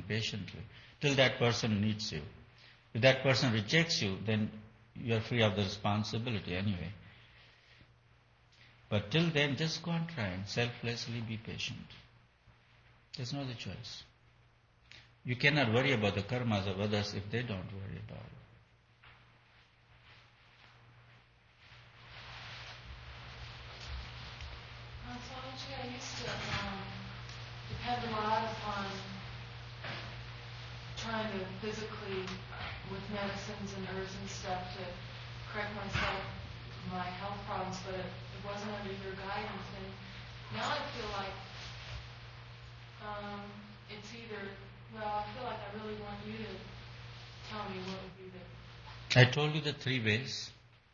patiently till that person needs you. If that person rejects you, then you are free of the responsibility anyway. But till then, just go on trying. Selflessly be patient. There's no other choice. You cannot worry about the karmas of others if they don't worry about it. Swamiji, I used to depend a lot upon trying to physically, with medicines and herbs and stuff, to correct myself, my health problems, but it wasn't under your guidance. And now I feel like it's either, well, I feel like I really want you to tell me what would be the... I told you the 3 ways.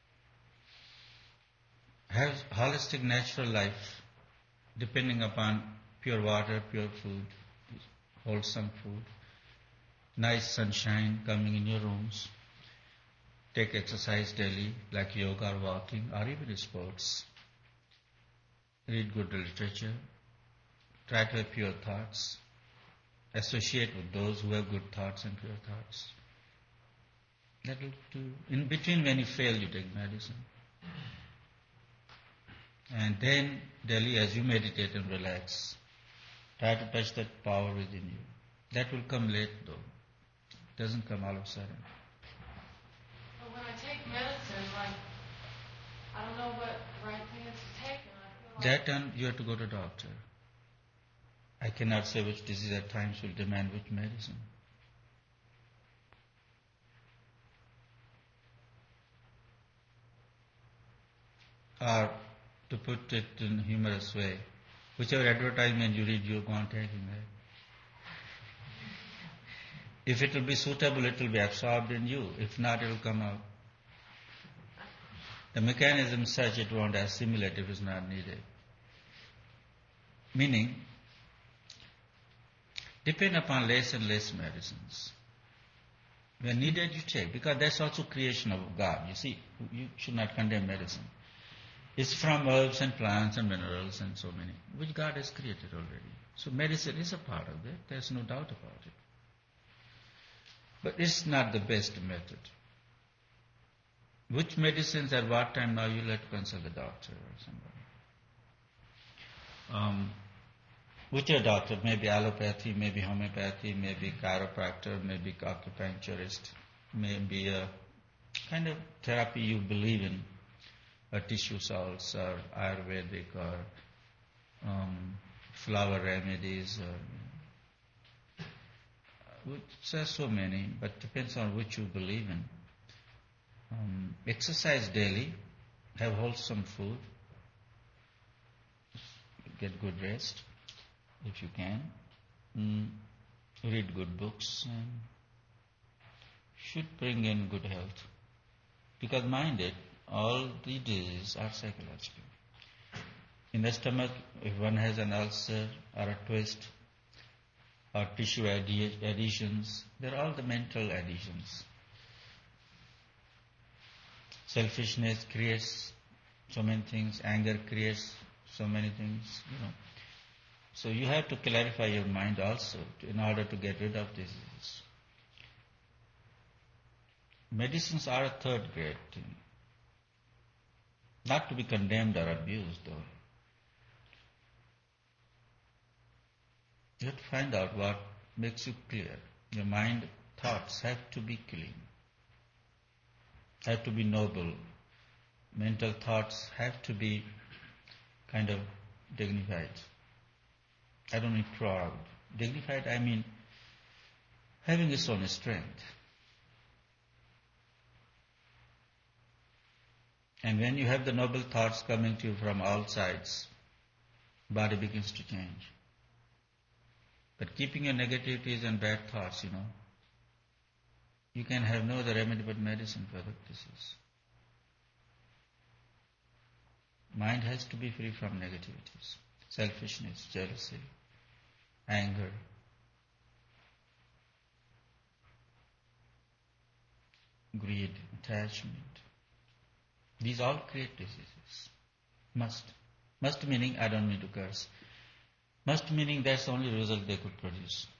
Have holistic natural life, depending upon pure water, pure food, wholesome food, nice sunshine coming in your rooms. Take exercise daily, like yoga or walking, or even sports. Read good literature. Try to have pure thoughts. Associate with those who have good thoughts and pure thoughts. That will do. In between, when you fail, you take medicine. And then, daily, as you meditate and relax, try to touch that power within you. That will come late, though. It doesn't come all of a sudden. But when I take medicine, like, I don't know what the right thing is to take, and I feel like... That time, you have to go to a doctor. I cannot say which disease at times will demand which medicine. Or, to put it in a humorous way, whichever advertisement you read, you're going to take it, right? If it will be suitable, it will be absorbed in you. If not, it will come out. The mechanism is such it won't assimilate if it's not needed. Meaning, depend upon less and less medicines. When needed, you take, because that's also creation of God. You see, you should not condemn medicine. It's from herbs and plants and minerals and so many, which God has created already. So medicine is a part of it. There's no doubt about it. But it's not the best method. Which medicines at what time now, you'll have to consult a doctor or somebody. Whichever doctor, maybe allopathy, maybe homeopathy, maybe chiropractor, maybe acupuncturist, maybe a kind of therapy you believe in, or tissue salts, or Ayurvedic, or flower remedies, which are so many, but depends on which you believe in. Exercise daily, have wholesome food, get good rest if you can, read good books, and should bring in good health. Because mind it, all the diseases are psychological. In the stomach, if one has an ulcer or a twist or tissue adhesions, they're all the mental adhesions. Selfishness creates so many things, anger creates so many things, So you have to clarify your mind also in order to get rid of diseases. Medicines are a third grade thing. Not to be condemned or abused, though. You have to find out what makes you clear. Your mind, thoughts have to be clean. Have to be noble. Mental thoughts have to be kind of dignified. I don't mean proud. Dignified, I mean having its own strength. And when you have the noble thoughts coming to you from all sides, body begins to change. But keeping your negativities and bad thoughts, you can have no other remedy but medicine for that disease. Mind has to be free from negativities, selfishness, jealousy, anger, greed, attachment. These all create diseases. Must. Must meaning, I don't mean to curse. Must meaning that's the only result they could produce.